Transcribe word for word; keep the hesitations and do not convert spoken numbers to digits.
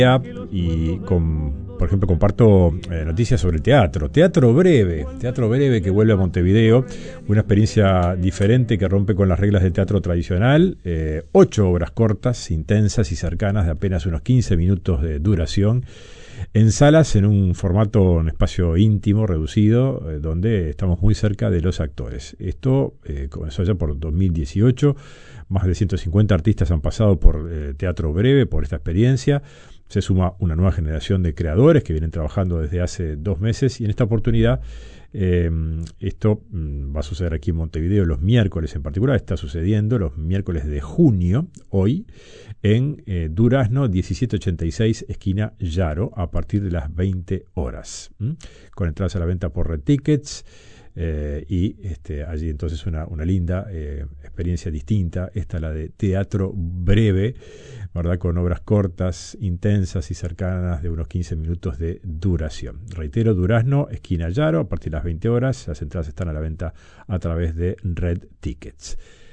Y con, por ejemplo, comparto eh, noticias sobre el teatro. Teatro Breve, Teatro Breve que vuelve a Montevideo, una experiencia diferente que rompe con las reglas del teatro tradicional. Eh, ocho obras cortas, intensas y cercanas de apenas unos quince minutos de duración, en salas en un formato, un espacio íntimo, reducido, eh, donde estamos muy cerca de los actores. Esto eh, comenzó ya por dos mil dieciocho. Más de ciento cincuenta artistas han pasado por eh, Teatro Breve, por esta experiencia. Se suma una nueva generación de creadores que vienen trabajando desde hace dos meses y en esta oportunidad eh, esto mm, va a suceder aquí en Montevideo los miércoles en particular, está sucediendo los miércoles de junio, hoy, en eh, Durazno diecisiete ochenta y seis, esquina Yaro, a partir de las veinte horas, ¿m? Con entradas a la venta por Red Tickets. Eh, y este, allí entonces una, una linda eh, experiencia distinta, esta la de Teatro Breve, ¿verdad? Con obras cortas, intensas y cercanas de unos quince minutos de duración. Reitero, Durazno, esquina Yaro, a partir de las veinte horas, las entradas están a la venta a través de Red Tickets.